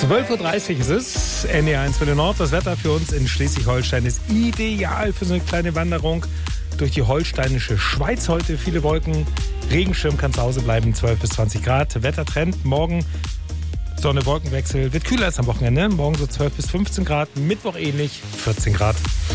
12.30 Uhr ist es, NDR1 Welle Nord. Das Wetter für uns in Schleswig-Holstein ist ideal für so eine kleine Wanderung durch die holsteinische Schweiz heute. Viele Wolken, Regenschirm kann zu Hause bleiben, 12 bis 20 Grad. Wettertrend, morgen Sonne, Wolkenwechsel, wird kühler als am Wochenende. Morgen so 12 bis 15 Grad, Mittwoch ähnlich, 14 Grad.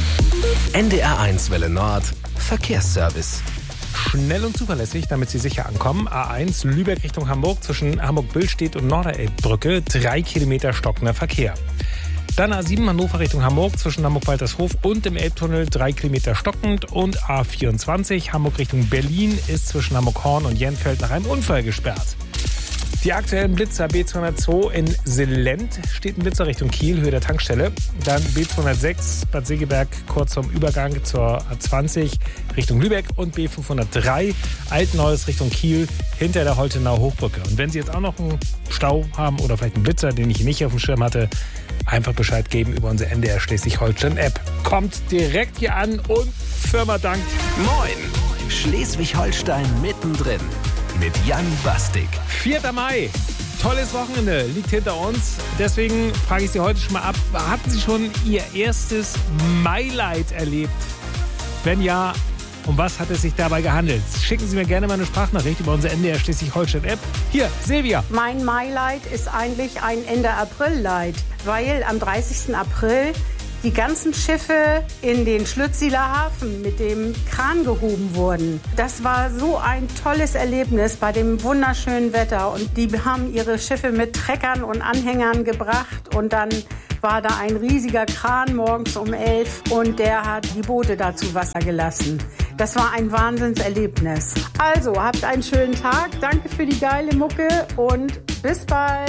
NDR1 Welle Nord, Verkehrsservice. Schnell und zuverlässig, damit Sie sicher ankommen. A1 Lübeck Richtung Hamburg zwischen Hamburg-Billstedt und Norderelbbrücke 3 Kilometer stockender Verkehr. Dann A7 Hannover Richtung Hamburg zwischen Hamburg-Waltershof und dem Elbtunnel 3 Kilometer stockend. Und A24 Hamburg Richtung Berlin ist zwischen Hamburg-Horn und Jenfeld nach einem Unfall gesperrt. Die aktuellen Blitzer B202 in Sellent steht ein Blitzer Richtung Kiel, Höhe der Tankstelle. Dann B206 Bad Segeberg kurz vorm Übergang zur A20 Richtung Lübeck und B503 Altneues Richtung Kiel hinter der Holtenauer Hochbrücke. Und wenn Sie jetzt auch noch einen Stau haben oder vielleicht einen Blitzer, den ich nicht auf dem Schirm hatte, einfach Bescheid geben über unsere NDR Schleswig-Holstein-App. Kommt direkt hier an und Firma dankt. Moin, Schleswig-Holstein mittendrin. Mit Jan Bastik. 4. Mai. Tolles Wochenende liegt hinter uns. Deswegen frage ich Sie heute schon mal ab, hatten Sie schon Ihr erstes Maileid erlebt? Wenn ja, um was hat es sich dabei gehandelt? Schicken Sie mir gerne mal eine Sprachnachricht über unsere NDR Schleswig-Holstein-App. Hier, Silvia. Mein Maileid ist eigentlich ein Ende April-Leid, weil am 30. April die ganzen Schiffe in den Schlüttsiler Hafen mit dem Kran gehoben wurden. Das war so ein tolles Erlebnis bei dem wunderschönen Wetter. Und die haben ihre Schiffe mit Treckern und Anhängern gebracht. Und dann war da ein riesiger Kran morgens um 11 und der hat die Boote da zu Wasser gelassen. Das war ein Wahnsinnserlebnis. Also, habt einen schönen Tag. Danke für die geile Mucke und bis bald.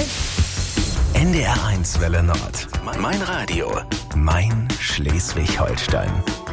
NDR1 Welle Nord. Mein Radio. Mein Schleswig-Holstein.